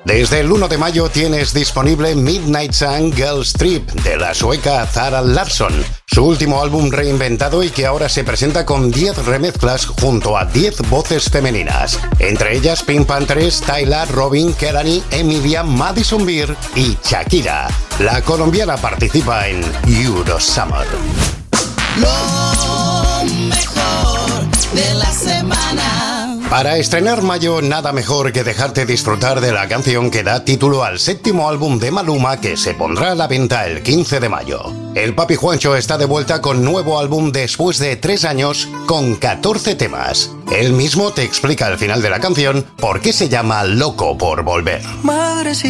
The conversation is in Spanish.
Desde el 1 de mayo tienes disponible Midnight Sun Girls Trip de la sueca Zara Larsson, su último álbum reinventado y que ahora se presenta con 10 remezclas junto a 10 voces femeninas, entre ellas Pink Panthers, Tyla, Robin, Kelani, Emilia, Madison Beer y Shakira. La colombiana participa en Eurosummer. Lo mejor de la semana. Para estrenar mayo, nada mejor que dejarte disfrutar de la canción que da título al 7º álbum de Maluma, que se pondrá a la venta el 15 de mayo. El Papi Juancho está de vuelta con nuevo álbum después de 3 años, con 14 temas. Él mismo te explica al final de la canción por qué se llama Loco por Volver.